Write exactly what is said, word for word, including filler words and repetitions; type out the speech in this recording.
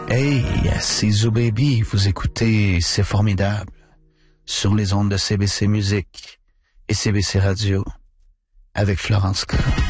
Hey, c'est Zou Baby, vous écoutez C'est Formidable sur les ondes de C B C Musique et C B C Radio avec Florence K.